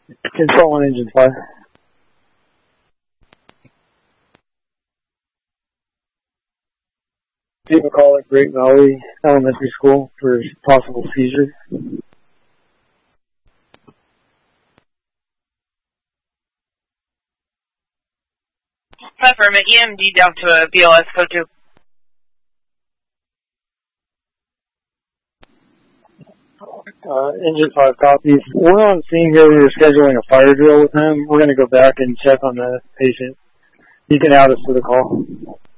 Control on engine 5. People call it Great Valley Elementary School for possible seizure. Affirm it. EMD down to a BLS code 2. Engine 5 copies. We're on scene here. We were scheduling a fire drill with him. We're going to go back and check on the patient. You can add us to the call.